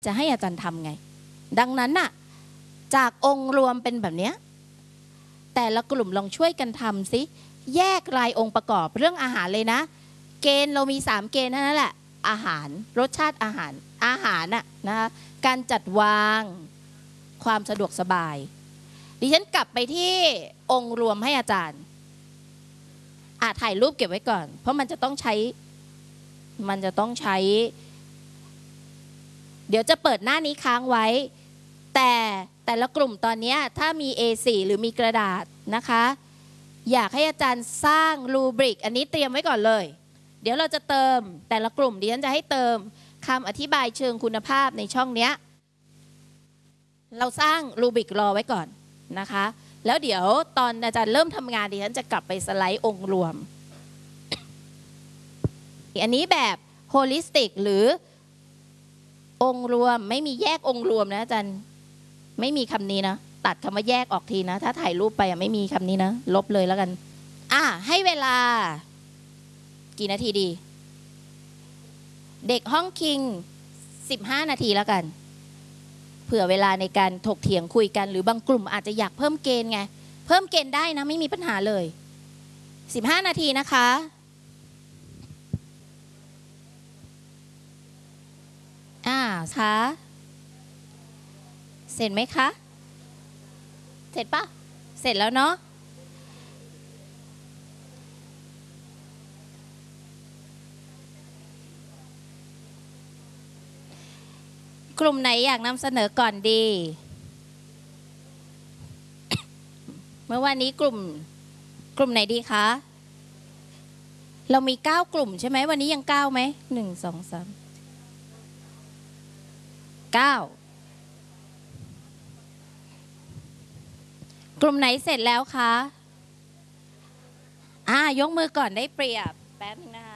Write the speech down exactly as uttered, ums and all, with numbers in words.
จะให้อาจารย์ทำไงดังนั้นน่ะจากองค์รวมเป็นแบบนี้แต่ละกลุ่มลองช่วยกันทำสิแยกรายองค์ประกอบเรื่องอาหารเลยนะเกณฑ์เรามีสามเกณฑ์นั่นแหละอาหารรสชาติอาหารอาหารน่ะนะคะการจัดวางความสะดวกสบายดิฉันกลับไปที่องค์รวมให้อาจารย์อ่ะถ่ายรูปเก็บไว้ก่อนเพราะมันจะต้องใช้มันจะต้องใช้เดี๋ยวจะเปิดหน้านี้ค้างไว้แต่แต่ละกลุ่มตอนนี้ถ้ามี เอ โฟร์ หรือมีกระดาษนะคะอยากให้อาจารย์สร้างรูบริกอันนี้เตรียมไว้ก่อนเลยเดี๋ยวเราจะเติมแต่ละกลุ่มดิฉันจะให้เติมคำอธิบายเชิงคุณภาพในช่องนี้เราสร้างรูบริกรอไว้ก่อนนะคะแล้วเดี๋ยวตอนอาจารย์เริ่มทำงานดิฉันจะกลับไปสไลด์องค์รวมอันนี้แบบโฮลิสติกหรือองค์รวมไม่มีแยกองค์รวมนะอาจารย์ไม่มีคำนี้นะตัดคำว่าแยกออกทีนะถ้าถ่ายรูปไปไม่มีคำนี้นะลบเลยแล้วกันอ่ะให้เวลากี่นาทีดีเด็กห้องคิงสิบห้านาทีแล้วกันเผื่อเวลาในการถกเถียงคุยกันหรือบางกลุ่มอาจจะอยากเพิ่มเกณฑ์ไงเพิ่มเกณฑ์ได้นะไม่มีปัญหาเลยสิบห้านาทีนะคะอ่าคะเสร็จไหมคะเสร็จปะเสร็จแล้วเนาะกลุ่มไหนอยากนำเสนอก่อนดี เมื่อวานนี้กลุ่มกลุ่มไหนดีคะเรามีเก้ากลุ่มใช่ไหมวันนี้ยังเก้าไหมหนึ่งสองสามเก้ากลุ่มไหนเสร็จแล้วคะอ่ายกมือก่อนได้เปรียบแป๊บนึงนะคะ